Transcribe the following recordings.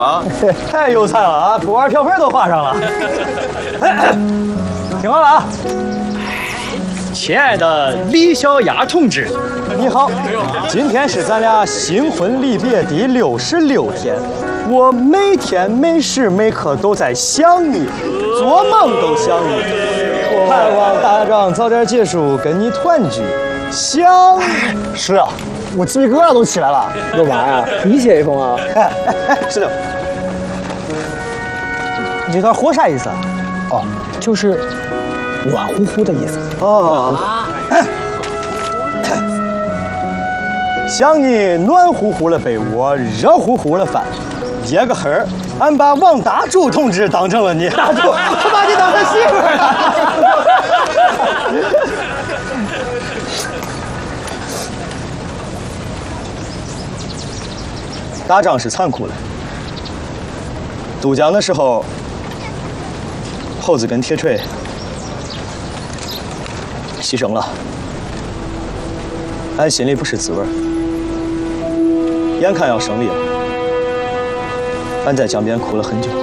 啊， 太有才了啊！锅碗瓢盆都画上了。听好了啊，亲爱的李小丫同志，你好，今天是咱俩新婚离别第66天，我每天每时每刻都在想你，做梦都想你，盼望打仗早点结束，跟你团聚。想是啊，我鸡皮疙瘩都起来了。干嘛呀？你写一封啊？ 是的。你这段活啥意思啊？ 哦，就是暖乎乎的意思。 哦。想你暖乎乎的被窝，热乎乎的饭，耶个嘿儿，俺把王大柱同志当成了你，大柱，我把你当成媳妇儿了。打仗是残酷的。渡江的时候，猴子跟铁锤牺牲了，俺心里不是滋味。眼看要胜利了，俺在江边哭了很久。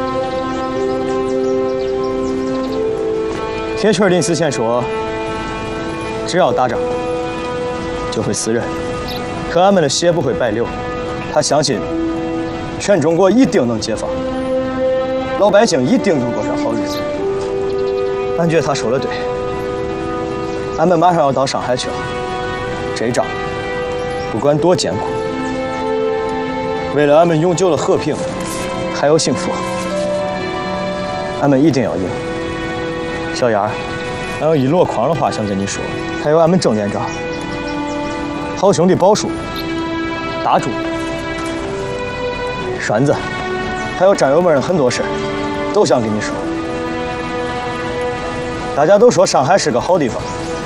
铁锤临死前说：“只要打仗，就会死人，可俺们的血不会白流。”他相信全中国一定能解放，老百姓一定能过上好日子。俺觉得他说的对，俺们马上要到上海去了，这仗不管多艰苦，为了俺们永久的和平还有幸福，俺们一定要赢。小丫儿，俺有一箩筐的话想跟你说，还有俺们郑连长、好兄弟宝叔、大柱、栓子，还有战友们的很多事都想跟你说。大家都说上海是个好地方，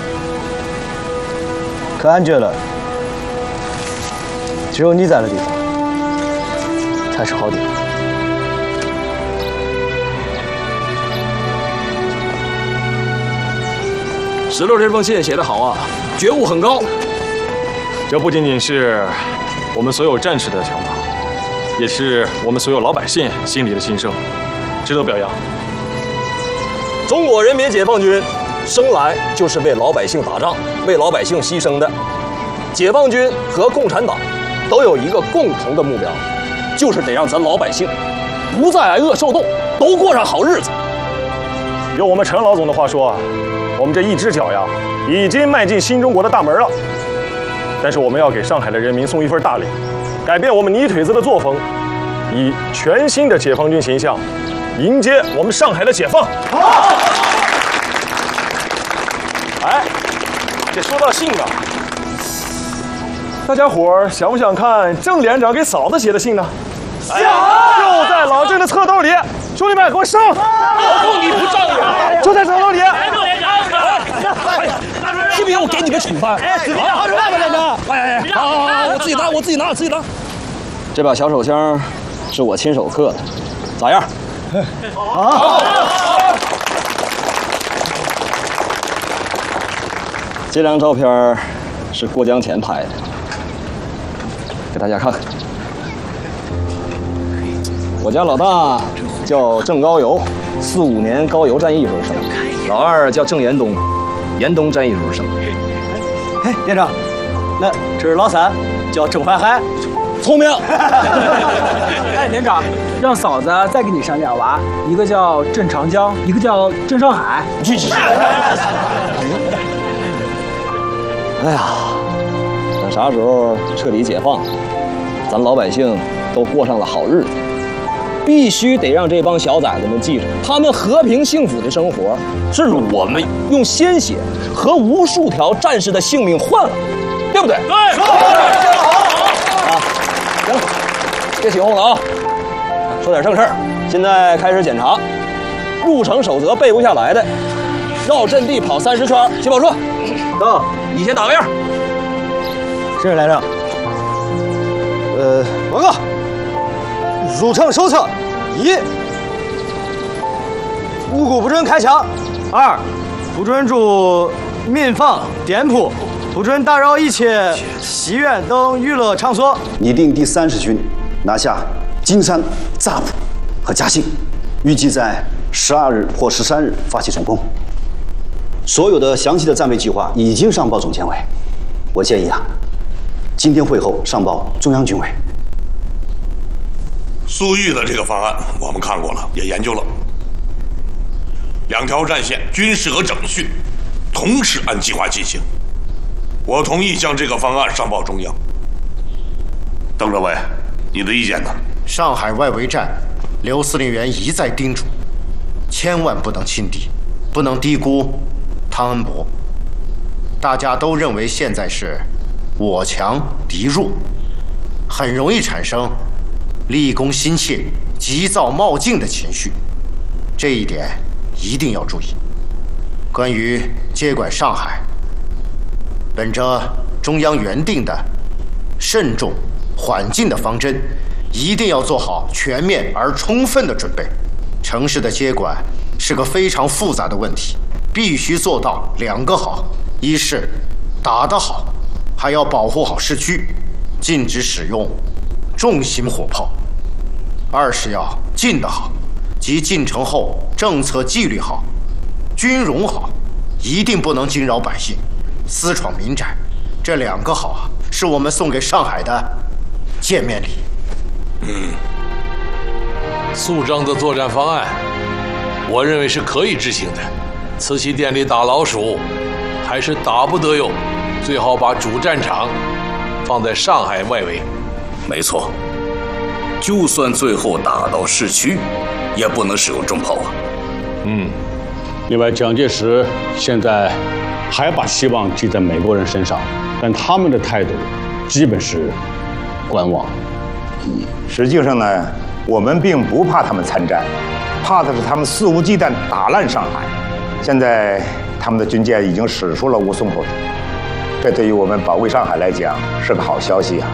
可俺觉得只有你在的地方才是好地方。 16这封信写得好啊，觉悟很高。 这不仅仅是我们所有战士的想法，也是我们所有老百姓心里的心声，值得表扬。 中国人民解放军生来就是为老百姓打仗、为老百姓牺牲的。解放军和共产党都有一个共同的目标，就是得让咱老百姓不再挨饿受冻，都过上好日子。 用我们陈老总的话说，我们这一只脚呀，已经迈进新中国的大门了。但是我们要给上海的人民送一份大礼，改变我们泥腿子的作风，以全新的解放军形象迎接我们上海的解放。好！哎，这说到信啊，大家伙儿想不想看郑连长给嫂子写的信呢？想！就在老郑的侧兜里，兄弟们给我上！ 老公你不仗义， 就在侧兜里。 信不信我给你个处分？ 好处办吧，连长。 好，我自己拿。这把小手枪是我亲手刻的，咋样？好。这张照片是过江前拍的，给大家看看。我家老大叫郑高邮，45年高邮战役时候生的；老二叫郑延东，延东战役时候生的。 哎，连长，那这是老三，叫郑怀海， 聪明。 哎，连长，让嫂子再给你生俩娃，一个叫郑长江，一个叫郑上海。 去。哎呀，等啥时候彻底解放，咱老百姓都过上了好日子，必须得让这帮小崽子们记住，他们和平幸福的生活是我们用鲜血和无数条战士的性命换来的，对不对？对。啊，行了，别起哄了啊，说点正事儿。现在开始检查，入城守则背不下来的，绕阵地跑30圈，起跑车。到，你先打个样。 是连长。报告。入城手册：1，无故不准开枪；2，不准住民房、店铺，不准打扰一切戏院等娱乐场所。 拟定第30军，拿下金山、 乍浦和嘉兴，预计在12日或13日发起总攻。所有的详细的战备计划已经上报总监委。我建议啊，今天会后上报中央军委。 粟裕的这个方案我们看过了，也研究了。2条战线，军事和整训，同时按计划进行。我同意将这个方案上报中央。邓政委，你的意见呢？ 上海外围战，刘司令员一再叮嘱，千万不能轻敌，不能低估汤恩伯。大家都认为现在是我强敌弱，很容易产生立功心切、急躁冒进的情绪，这一点一定要注意。关于接管上海，本着中央原定的慎重缓进的方针，一定要做好全面而充分的准备。城市的接管是个非常复杂的问题，必须做到2个好：一是打得好，还要保护好市区，禁止使用重型火炮；二是要进得好，即进城后政策纪律好，军容好，一定不能惊扰百姓，私闯民宅。这2个好啊，是我们送给上海的见面礼。 肃章的作战方案，我认为是可以执行的。瓷器店里打老鼠，还是打不得哟。最好把主战场放在上海外围。 没错，就算最后打到市区，也不能使用重炮啊。 另外，蒋介石现在还把希望寄在美国人身上，但他们的态度基本是观望。 实际上呢，我们并不怕他们参战，怕的是他们肆无忌惮打烂上海。现在他们的军舰已经驶出了吴淞口，这对于我们保卫上海来讲是个好消息啊。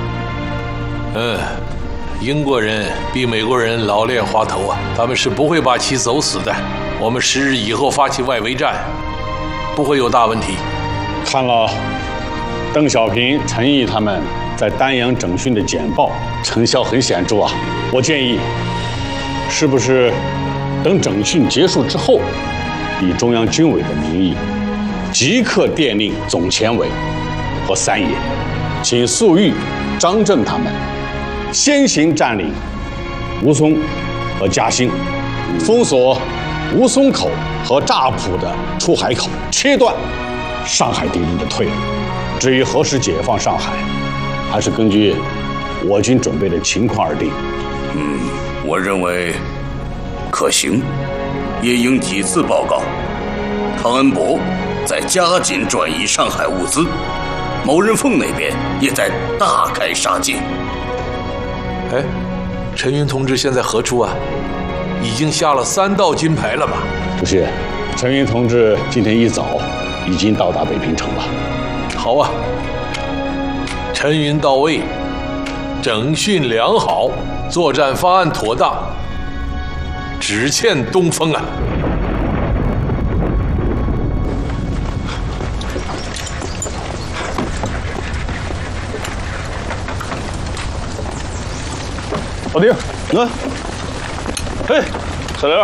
英国人比美国人老练滑头啊，他们是不会把其走死的。我们10日以后发起外围战，不会有大问题。 看了邓小平、陈毅他们在丹阳整训的简报，成效很显著啊！我建议，是不是等整训结束之后，以中央军委的名义，即刻电令总前委和3爷，请粟裕、张震他们先行占领吴淞和嘉兴，封锁吴淞口和乍浦的出海口，切断上海敌人的退路。至于何时解放上海，还是根据我军准备的情况而定。 我认为可行，也应几次报告。汤恩伯在加紧转移上海物资，毛人凤那边也在大开杀戒。 陈云同志现在何处啊？已经下了3道金牌了吧？ 主席，陈云同志今天一早已经到达北平城了。 好啊，陈云到位，整训良好，作战方案妥当，只欠东风啊！ 老丁， 小刘，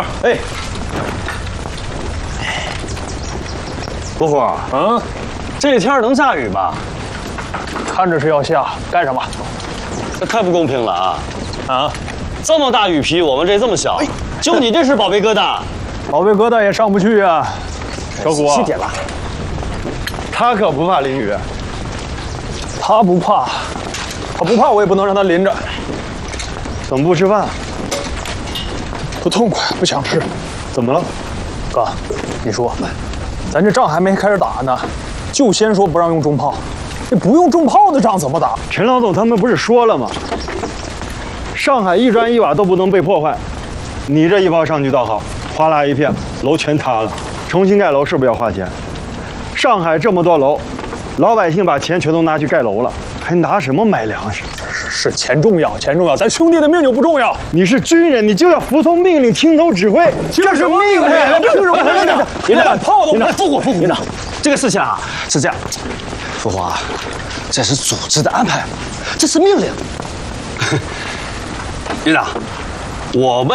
伯父啊，这天能下雨吗？看着是要下，干什么？ 这太不公平了啊！这么大雨皮，我们这这么小，就你这是宝贝疙瘩， 宝贝疙瘩也上不去啊！ 小谷， 细点了， 他可不怕淋雨。 他不怕，我也不能让他淋着。 怎么不吃饭？ 不痛快，不想吃。 怎么了？ 哥，你说，咱这仗还没开始打呢，就先说不让用重炮，这不用重炮的仗怎么打？ 陈老总他们不是说了吗？上海一砖一瓦都不能被破坏，你这一炮上去倒好，哗啦一片，楼全塌了。重新盖楼是不是要花钱？上海这么多楼，老百姓把钱全都拿去盖楼了，还拿什么买粮食？ 是钱重要，咱兄弟的命就不重要。 你是军人，你就要服从命令，听从指挥，这是命令。 连把炮都不副副营长，这个事情啊是这样，父皇啊，这是组织的安排，这是命令。营长， 我们